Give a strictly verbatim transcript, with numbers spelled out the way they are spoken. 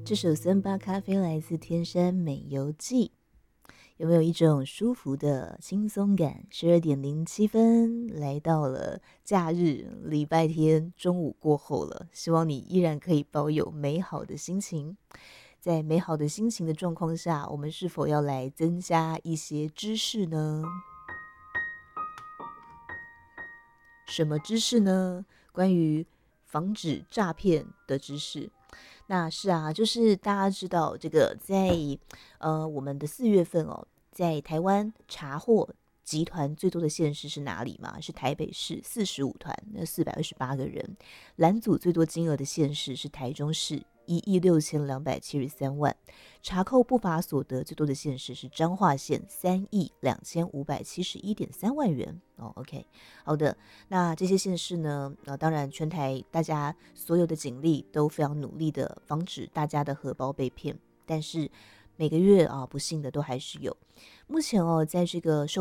这首森巴咖啡来自天山美游记，有没有一种舒服的轻松感？十二点零七分，来到了假日礼拜天中午过后了，希望你依然可以保有美好的心情。在美好的心情的状况下，我们是否要来增加一些知识呢？什么知识呢？关于防止诈骗的知识。那是啊，就是大家知道这个在呃我们的四月份哦，在台湾查获集团最多的县市是哪里吗？是台北市四十五团，那四百二十八个人。蓝组最多金额的县市是台中市一亿六千两百七十三万。查扣不法所得最多的县市是彰化县三亿两千五百七十一点三万元。哦，OK，好的。那这些县市呢？呃，当然，全台大家所有的警力都非常努力的防止大家的荷包被骗，但是每个月啊，不幸的都还是有。目前哦，在这个受